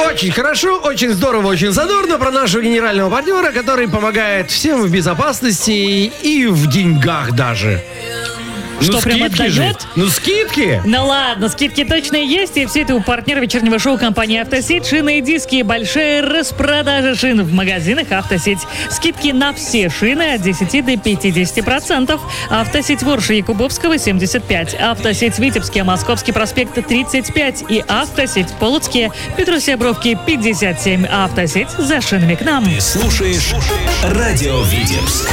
Очень хорошо, очень здорово, очень задорно про нашего генерального партнера, который помогает всем в безопасности и в деньгах даже. Что, ну, прям скидки же. отдает? Ну, скидки. Ну ладно, скидки точно есть, и все это у партнера вечернего шоу компании «Автосеть». Шины и диски. Большая распродажа шин в магазинах «Автосеть». Скидки на все шины от 10 до 50%. «Автосеть» Ворши Якубовского 75, «Автосеть» Витебске, Московский проспект 35 и «Автосеть» Полоцке, Петруся Бровки 57. «Автосеть» за шинами к нам. Слушаешь Радио Витебск.